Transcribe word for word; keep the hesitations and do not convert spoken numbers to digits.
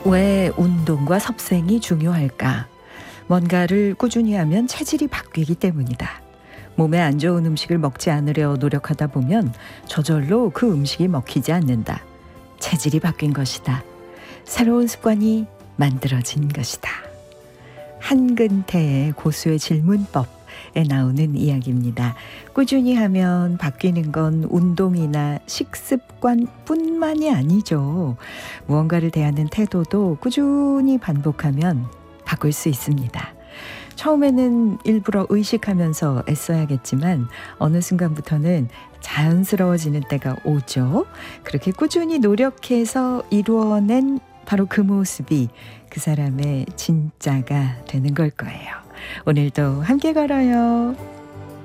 왜 운동과 섭생이 중요할까? 뭔가를 꾸준히 하면 체질이 바뀌기 때문이다. 몸에 안 좋은 음식을 먹지 않으려 노력하다 보면 저절로 그 음식이 먹히지 않는다. 체질이 바뀐 것이다. 새로운 습관이 만들어진 것이다. 한근태의 고수의 질문법에 나오는 이야기입니다. 꾸준히 하면 바뀌는 건 운동이나 식습관뿐만이 아니죠. 무언가를 대하는 태도도 꾸준히 반복하면 바꿀 수 있습니다. 처음에는 일부러 의식하면서 애써야겠지만 어느 순간부터는 자연스러워지는 때가 오죠. 그렇게 꾸준히 노력해서 이루어낸 바로 그 모습이 그 사람의 진짜가 되는 걸 거예요. 오늘도 함께 걸어요.